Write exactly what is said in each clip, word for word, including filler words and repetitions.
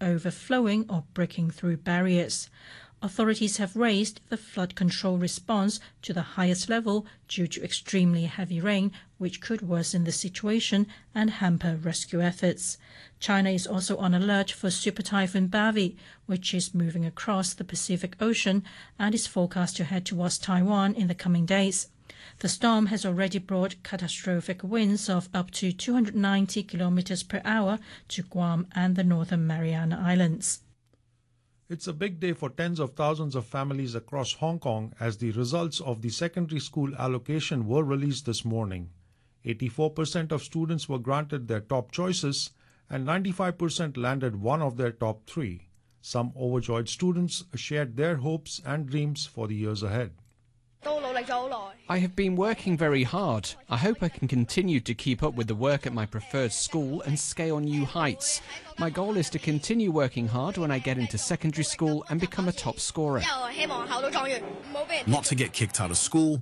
overflowing or breaking through barriers. Authorities have raised the flood control response to the highest level due to extremely heavy rain, which could worsen the situation and hamper rescue efforts. China is also on alert for Super Typhoon Bavi, which is moving across the Pacific Ocean and is forecast to head towards Taiwan in the coming days. The storm has already brought catastrophic winds of up to two hundred ninety kilometers per hour to Guam and the Northern Mariana Islands. It's a big day for tens of thousands of families across Hong Kong as the results of the secondary school allocation were released this morning. eighty-four percent of students were granted their top choices and ninety-five percent landed one of their top three. Some overjoyed students shared their hopes and dreams for the years ahead. I have been working very hard. I hope I can continue to keep up with the work at my preferred school and scale new heights. My goal is to continue working hard when I get into secondary school and become a top scorer. Not to get kicked out of school.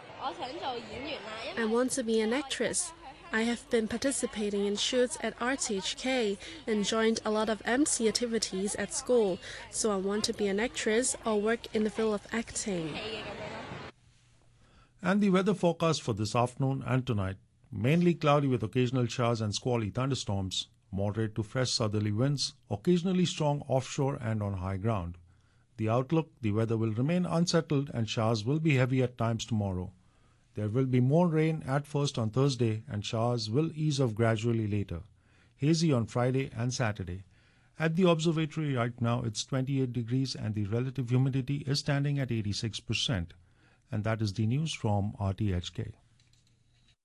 I want to be an actress. I have been participating in shoots at R T H K and joined a lot of M C activities at school, so I want to be an actress or work in the field of acting. And the weather forecast for this afternoon and tonight. Mainly cloudy with occasional showers and squally thunderstorms. Moderate to fresh southerly winds, occasionally strong offshore and on high ground. The outlook, the weather will remain unsettled and showers will be heavy at times tomorrow. There will be more rain at first on Thursday and showers will ease off gradually later. Hazy on Friday and Saturday. At the observatory right now it's twenty-eight degrees and the relative humidity is standing at eighty-six percent. And that is the news from R T H K.